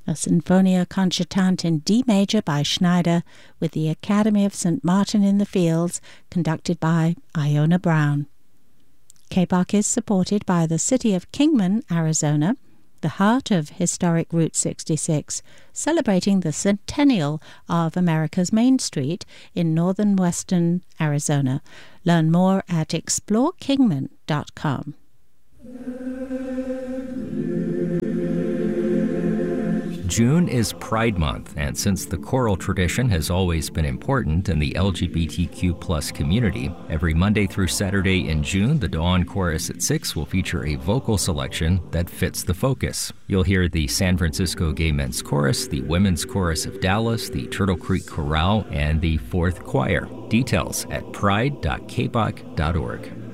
a Sinfonia Concertante in D major by Schneider with the Academy of St. Martin in the Fields, conducted by Iona Brown. KBOC is supported by the City of Kingman, Arizona, the heart of historic Route 66, celebrating the centennial of America's Main Street in northern western Arizona. Learn more at explorekingman.com. June is Pride Month, and since the choral tradition has always been important in the LGBTQ+ community, every Monday through Saturday in June, the Dawn Chorus at 6 will feature a vocal selection that fits the focus. You'll hear the San Francisco Gay Men's Chorus, the Women's Chorus of Dallas, the Turtle Creek Chorale, and the Fourth Choir. Details at pride.kbok.org.